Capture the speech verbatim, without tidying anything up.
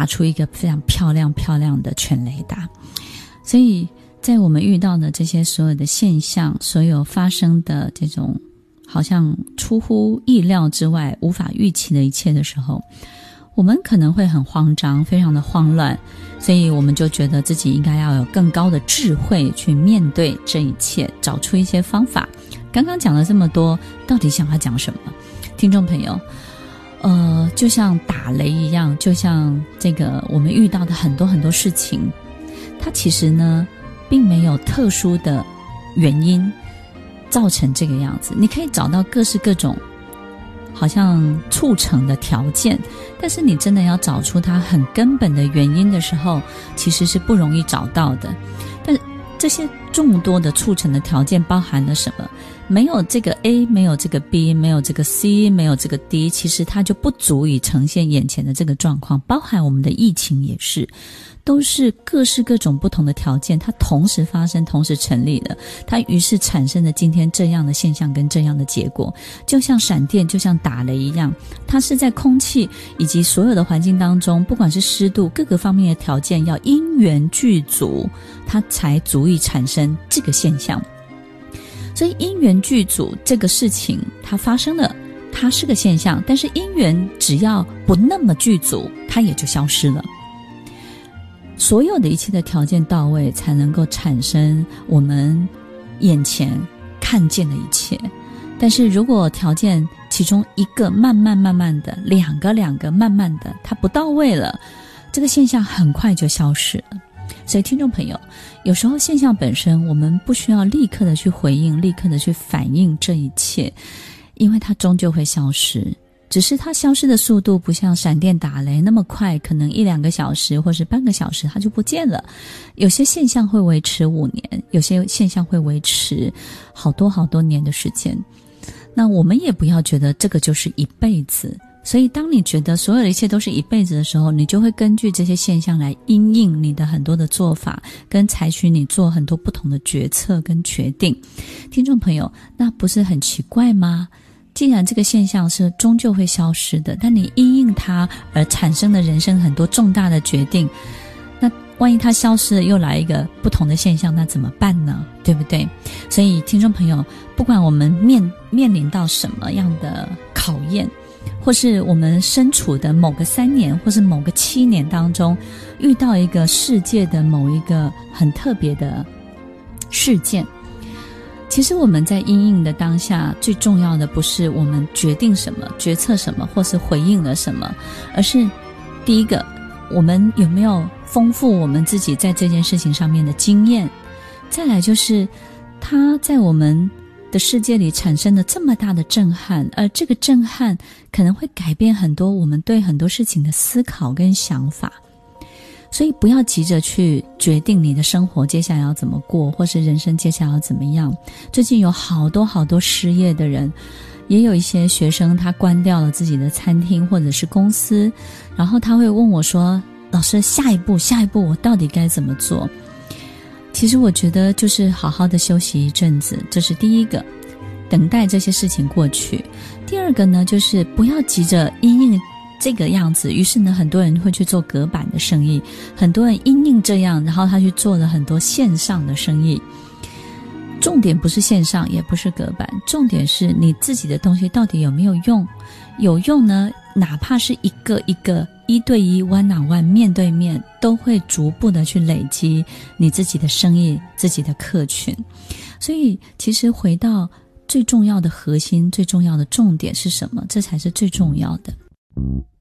打出一个非常漂亮漂亮的全雷达。所以在我们遇到的这些所有的现象，所有发生的这种好像出乎意料之外无法预期的一切的时候，我们可能会很慌张，非常的慌乱，所以我们就觉得自己应该要有更高的智慧去面对这一切，找出一些方法。刚刚讲了这么多，到底想要讲什么？听众朋友，呃，就像打雷一样，就像这个我们遇到的很多很多事情，它其实呢并没有特殊的原因造成这个样子。你可以找到各式各种好像促成的条件，但是你真的要找出它很根本的原因的时候，其实是不容易找到的。但这些众多的促成的条件包含了什么？没有这个 A， 没有这个 B， 没有这个 C， 没有这个 D， 其实它就不足以呈现眼前的这个状况。包含我们的疫情也是，都是各式各种不同的条件，它同时发生，同时成立了，它于是产生了今天这样的现象跟这样的结果。就像闪电，就像打雷一样，它是在空气以及所有的环境当中，不管是湿度各个方面的条件要因缘具足，它才足以产生这个现象。所以因缘具足这个事情它发生了，它是个现象，但是因缘只要不那么具足，它也就消失了。所有的一切的条件到位，才能够产生我们眼前看见的一切。但是如果条件其中一个慢慢慢慢的，两个两个慢慢的，它不到位了，这个现象很快就消失了。所以听众朋友，有时候现象本身我们不需要立刻的去回应，立刻的去反应这一切，因为它终究会消失，只是它消失的速度不像闪电打雷那么快，可能一两个小时或是半个小时它就不见了。有些现象会维持五年，有些现象会维持好多好多年的时间。那我们也不要觉得这个就是一辈子，所以当你觉得所有的一切都是一辈子的时候，你就会根据这些现象来因应你的很多的做法，跟采取你做很多不同的决策跟决定。听众朋友，那不是很奇怪吗？既然这个现象是终究会消失的，但你因应它而产生的人生很多重大的决定，那万一它消失了又来一个不同的现象，那怎么办呢？对不对？所以听众朋友，不管我们面面临到什么样的考验，或是我们身处的某个三年或是某个七年当中，遇到一个世界的某一个很特别的事件，其实我们在因应的当下，最重要的不是我们决定什么，决策什么，或是回应了什么，而是第一个，我们有没有丰富我们自己在这件事情上面的经验。再来就是它在我们的世界里产生了这么大的震撼，而这个震撼可能会改变很多我们对很多事情的思考跟想法。所以不要急着去决定你的生活接下来要怎么过，或是人生接下来要怎么样。最近有好多好多失业的人，也有一些学生他关掉了自己的餐厅或者是公司，然后他会问我说，老师，下一步下一步我到底该怎么做？其实我觉得就是好好的休息一阵子，这是第一个，等待这些事情过去。第二个呢，就是不要急着因应这个样子，于是呢很多人会去做隔板的生意，很多人因应这样，然后他去做了很多线上的生意。重点不是线上，也不是隔板，重点是你自己的东西到底有没有用。有用呢，哪怕是一个一个一对一 one on one 面对面，都会逐步的去累积你自己的生意，自己的客群。所以其实回到最重要的核心，最重要的重点是什么？这才是最重要的。